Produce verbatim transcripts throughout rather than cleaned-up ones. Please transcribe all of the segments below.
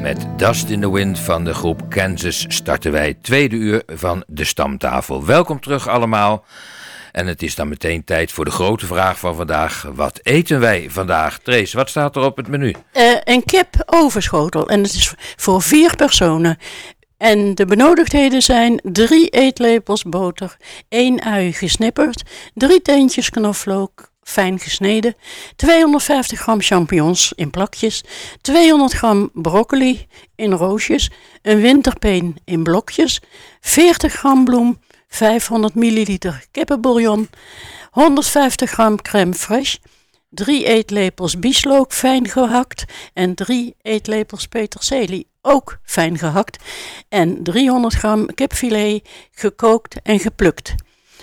met Dust in the Wind van de groep Kansas starten wij het tweede uur van de stamtafel. Welkom terug allemaal. En het is dan meteen tijd voor de grote vraag van vandaag. Wat eten wij vandaag? Trace, wat staat er op het menu? Uh, een kip overschotel en het is voor vier personen. En de benodigdheden zijn drie eetlepels boter, één ui gesnipperd, drie teentjes knoflook, fijn gesneden, tweehonderdvijftig gram champignons in plakjes, tweehonderd gram broccoli in roosjes, een winterpeen in blokjes, veertig gram bloem, vijfhonderd milliliter kippenbouillon, honderdvijftig gram crème fraîche, drie eetlepels bieslook fijn gehakt en drie eetlepels peterselie ook fijn gehakt en driehonderd gram kipfilet gekookt en geplukt.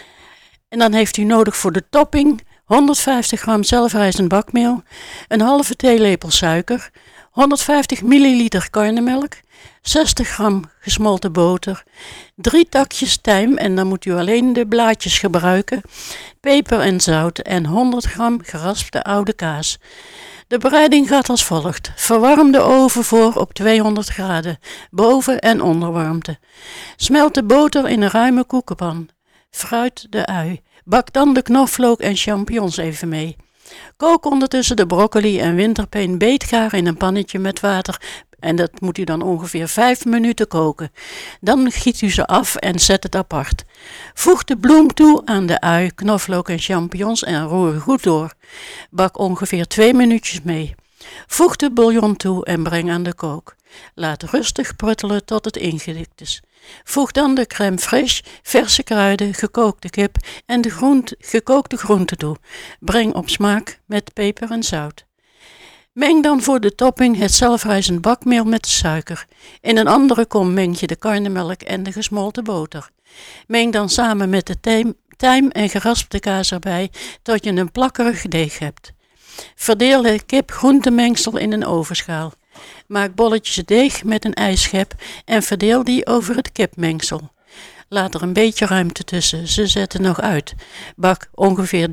En dan heeft u nodig voor de topping honderdvijftig gram zelfrijzend bakmeel, een halve theelepel suiker, honderdvijftig milliliter karnemelk, zestig gram gesmolten boter, drie takjes tijm en dan moet u alleen de blaadjes gebruiken, peper en zout en honderd gram geraspte oude kaas. De bereiding gaat als volgt. Verwarm de oven voor op tweehonderd graden, boven- en onderwarmte. Smelt de boter in een ruime koekenpan. Fruit de ui. Bak dan de knoflook en champignons even mee. Kook ondertussen de broccoli en winterpeen beetgaar in een pannetje met water. En dat moet u dan ongeveer vijf minuten koken. Dan giet u ze af en zet het apart. Voeg de bloem toe aan de ui, knoflook en champignons en roer goed door. Bak ongeveer twee minuutjes mee. Voeg de bouillon toe en breng aan de kook. Laat rustig pruttelen tot het ingedikt is. Voeg dan de crème fraîche, verse kruiden, gekookte kip en de groente, gekookte groenten toe. Breng op smaak met peper en zout. Meng dan voor de topping het zelfrijzend bakmeel met de suiker. In een andere kom meng je de karnemelk en de gesmolten boter. Meng dan samen met de tijm, tijm en geraspte kaas erbij tot je een plakkerig deeg hebt. Verdeel het kip-groentemengsel in een ovenschaal. Maak bolletjes deeg met een ijsschep en verdeel die over het kipmengsel. Laat er een beetje ruimte tussen, ze zetten nog uit. Bak ongeveer